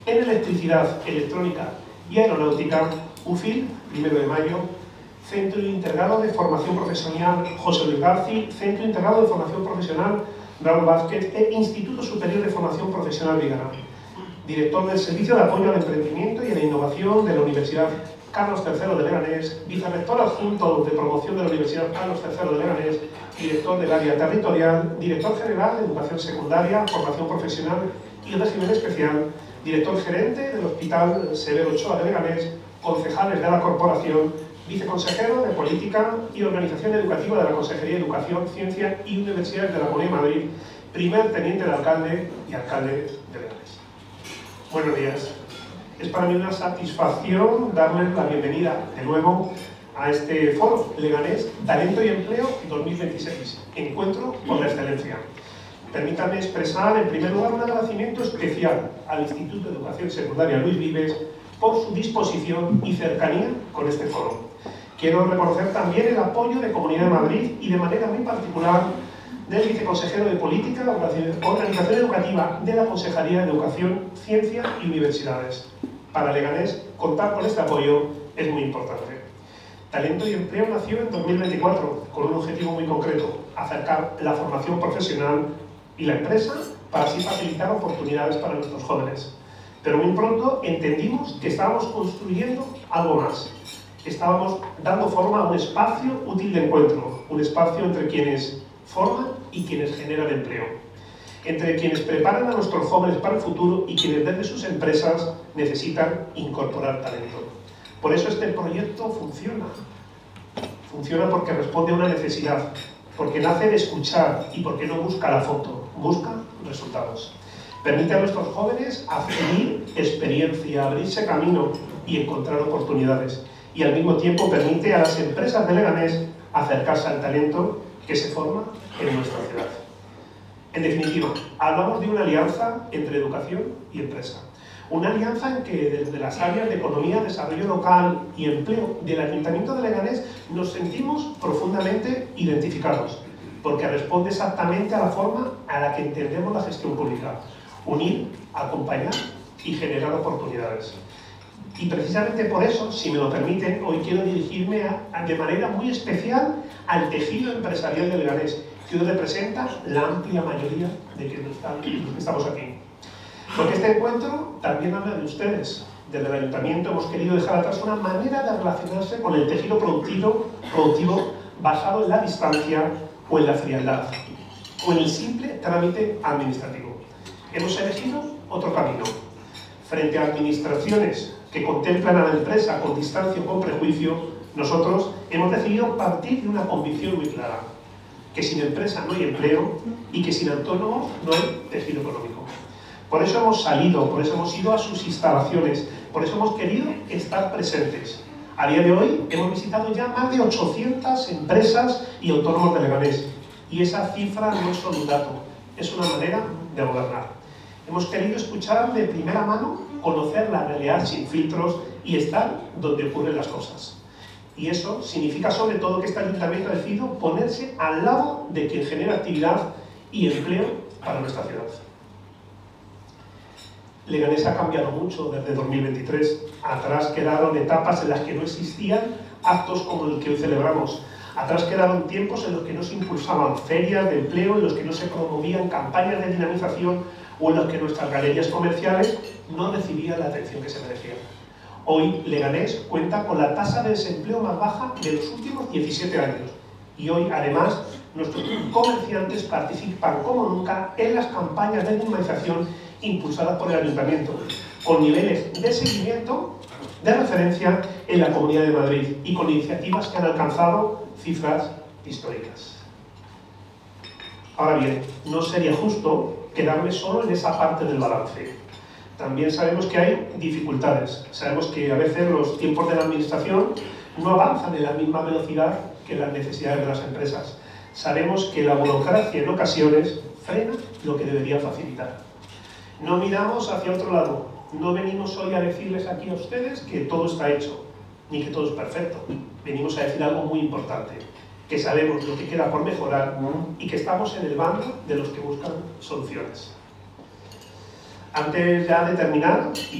En electricidad, electrónica y aeronáutica, UFIL, 1 de mayo, Centro Integrado de Formación Profesional José Luis Garci, Centro Integrado de Formación Profesional Raúl Vázquez e Instituto Superior de Formación Profesional Vigará. Director del Servicio de Apoyo al Emprendimiento y a la Innovación de la Universidad Carlos III de Leganés, vicerrector adjunto de promoción de la Universidad Carlos III de Leganés, director del área territorial, director general de Educación Secundaria, Formación Profesional y Régimen Especial, director gerente del Hospital Severo Ochoa de Leganés, concejales de la Corporación, viceconsejero de Política y Organización Educativa de la Consejería de Educación, Ciencia y Universidades de la Comunidad de Madrid, primer teniente de alcalde y alcalde de Leganés. Buenos días. Es para mí una satisfacción darles la bienvenida de nuevo a este foro Leganés Talento y Empleo 2026, Encuentro por la Excelencia. Permítanme expresar en primer lugar un agradecimiento especial al Instituto de Educación Secundaria Luis Vives por su disposición y cercanía con este foro. Quiero reconocer también el apoyo de Comunidad de Madrid y de manera muy particular del viceconsejero de Política, Organización Educativa de la Consejería de Educación, Ciencia y Universidades. Para Leganés, contar con este apoyo es muy importante. Talento y Empleo nació en 2024 con un objetivo muy concreto: acercar la formación profesional y la empresa para así facilitar oportunidades para nuestros jóvenes. Pero muy pronto entendimos que estábamos construyendo algo más. Estábamos dando forma a un espacio útil de encuentro, un espacio entre quienes forman y quienes generan empleo, entre quienes preparan a nuestros jóvenes para el futuro y quienes desde sus empresas necesitan incorporar talento. Por eso este proyecto funciona. Funciona porque responde a una necesidad, porque nace de escuchar y porque no busca la foto, busca resultados. Permite a nuestros jóvenes adquirir experiencia, abrirse camino y encontrar oportunidades. Y al mismo tiempo permite a las empresas de Leganés acercarse al talento que se forma en nuestra ciudad. En definitiva, hablamos de una alianza entre educación y empresa. Una alianza en que desde las áreas de economía, desarrollo local y empleo del Ayuntamiento de Leganés nos sentimos profundamente identificados, porque responde exactamente a la forma a la que entendemos la gestión pública: unir, acompañar y generar oportunidades. Y precisamente por eso, si me lo permiten, hoy quiero dirigirme de manera muy especial al tejido empresarial de Leganés, que hoy representa la amplia mayoría de quienes estamos aquí. Porque este encuentro también habla de ustedes. Desde el Ayuntamiento hemos querido dejar atrás una manera de relacionarse con el tejido productivo basado en la distancia o en la frialdad, o en el simple trámite administrativo. Hemos elegido otro camino. Frente a administraciones que contemplan a la empresa con distancia o con prejuicio, nosotros hemos decidido partir de una convicción muy clara: que sin empresa no hay empleo y que sin autónomos no hay tejido económico. Por eso hemos salido, por eso hemos ido a sus instalaciones, por eso hemos querido estar presentes. A día de hoy hemos visitado ya más de 800 empresas y autónomos de Leganés. Y esa cifra no es solo un dato, es una manera de gobernar. Hemos querido escuchar de primera mano, conocer la realidad sin filtros y estar donde ocurren las cosas. Y eso significa sobre todo que este ayuntamiento ha decidido ponerse al lado de quien genera actividad y empleo para nuestra ciudad. Leganés ha cambiado mucho desde 2023. Atrás quedaron etapas en las que no existían actos como el que hoy celebramos. Atrás quedaron tiempos en los que no se impulsaban ferias de empleo, en los que no se promovían campañas de dinamización o en los que nuestras galerías comerciales no recibían la atención que se merecían. Hoy Leganés cuenta con la tasa de desempleo más baja de los últimos 17 años. Y hoy, además, nuestros comerciantes participan como nunca en las campañas de dinamización impulsadas por el Ayuntamiento, con niveles de seguimiento de referencia en la Comunidad de Madrid y con iniciativas que han alcanzado cifras históricas. Ahora bien, no sería justo quedarme solo en esa parte del balance. También sabemos que hay dificultades. Sabemos que a veces los tiempos de la administración no avanzan en la misma velocidad que las necesidades de las empresas. Sabemos que la burocracia en ocasiones frena lo que debería facilitar. No miramos hacia otro lado. No venimos hoy a decirles aquí a ustedes que todo está hecho, ni que todo es perfecto. Venimos a decir algo muy importante: que sabemos lo que queda por mejorar y que estamos en el bando de los que buscan soluciones. Antes ya de terminar,